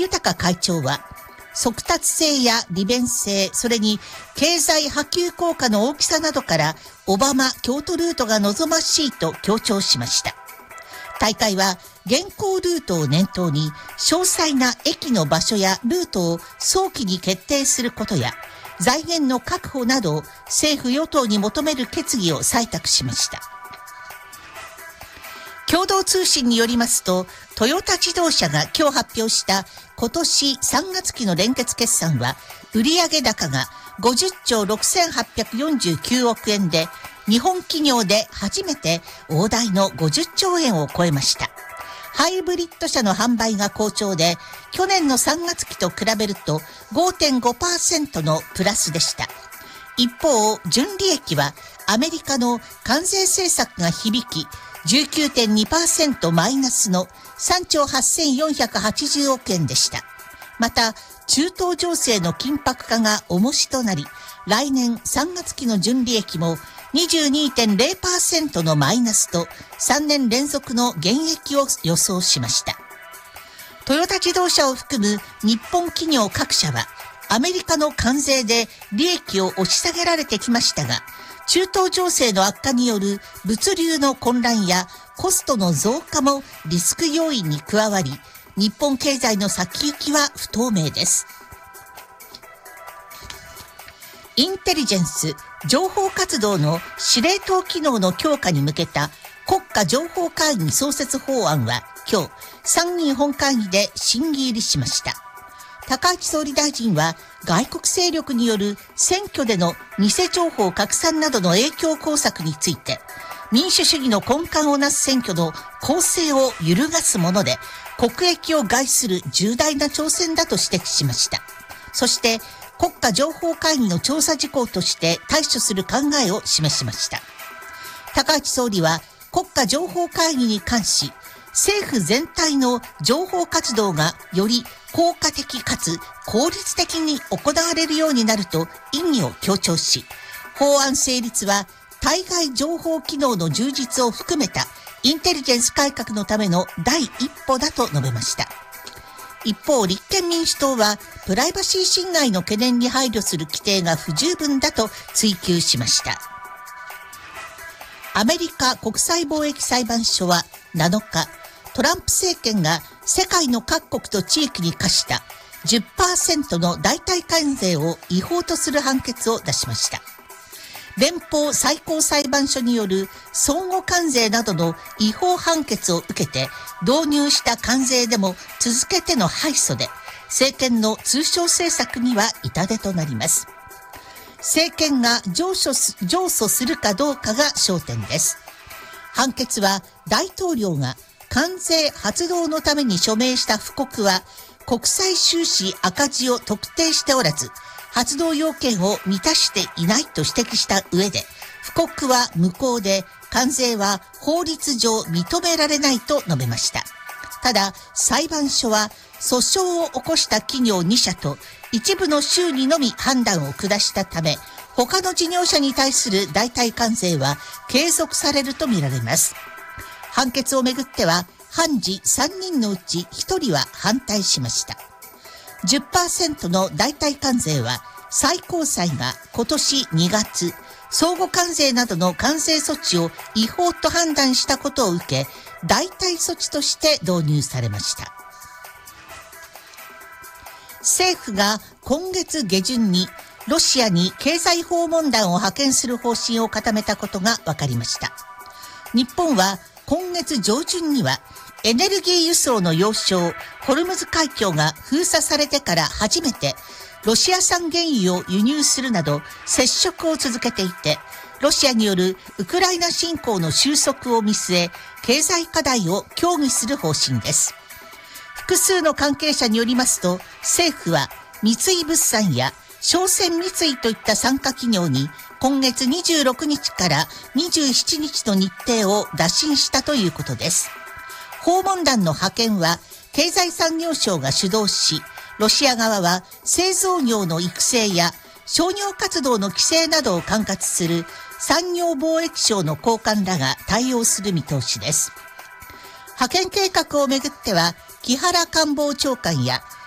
豊会長は、速達性や利便性、それに経済波及効果の大きさなどからオバマ京都ルートが望ましいと強調しました。大会は現行ルートを念頭に詳細な駅の場所やルートを早期に決定することや財源の確保などを政府与党に求める決議を採択しました。共同通信によりますと、トヨタ自動車が今日発表した今年3月期の連結決算は、売上高が50兆6849億円で、日本企業で初めて大台の50兆円を超えました。ハイブリッド車の販売が好調で、去年の3月期と比べると 5.5% のプラスでした。一方、純利益はアメリカの関税政策が響き、19.2% マイナスの3兆8480億円でした。また、中東情勢の緊迫化が重しとなり、来年3月期の純利益も 22.0% のマイナスと3年連続の減益を予想しました。トヨタ自動車を含む日本企業各社は、アメリカの関税で利益を押し下げられてきましたが、中東情勢の悪化による物流の混乱やコストの増加もリスク要因に加わり、日本経済の先行きは不透明です。インテリジェンス、情報活動の司令塔機能の強化に向けた国家情報会議創設法案は今日、参議院本会議で審議入りしました。高市総理大臣は外国勢力による選挙での偽情報拡散などの影響工作について、民主主義の根幹をなす選挙の公正を揺るがすもので、国益を害する重大な挑戦だと指摘しました。そして国家情報会議の調査事項として対処する考えを示しました。高市総理は国家情報会議に関し、政府全体の情報活動がより効果的かつ効率的に行われるようになると意義を強調し、法案成立は対外情報機能の充実を含めたインテリジェンス改革のための第一歩だと述べました。一方、立憲民主党はプライバシー侵害の懸念に配慮する規定が不十分だと追及しました。アメリカ国際貿易裁判所は7日、トランプ政権が世界の各国と地域に課した 10% の代替関税を違法とする判決を出しました。連邦最高裁判所による相互関税などの違法判決を受けて導入した関税でも続けての敗訴で、政権の通商政策には痛手となります。政権が上訴するかどうかが焦点です。判決は大統領が関税発動のために署名した布告は国際収支赤字を特定しておらず、発動要件を満たしていないと指摘した上で、布告は無効で関税は法律上認められないと述べました。ただ、裁判所は訴訟を起こした企業2社と一部の州にのみ判断を下したため、他の事業者に対する代替関税は継続されるとみられます。判決をめぐっては、判事3人のうち1人は反対しました。10% の代替関税は最高裁が今年2月、相互関税などの関税措置を違法と判断したことを受け、代替措置として導入されました。政府が今月下旬にロシアに経済訪問団を派遣する方針を固めたことが分かりました。日本は今月上旬にはエネルギー輸送の要衝ホルムズ海峡が封鎖されてから初めてロシア産原油を輸入するなど接触を続けていて、ロシアによるウクライナ侵攻の収束を見据え、経済課題を協議する方針です。複数の関係者によりますと、政府は三井物産や商船三井といった参加企業に今月26日から27日の日程を打診したということです。訪問団の派遣は経済産業省が主導し、ロシア側は製造業の育成や商業活動の規制などを管轄する産業貿易省の高官らが対応する見通しです。派遣計画をめぐっては、木原官房長官や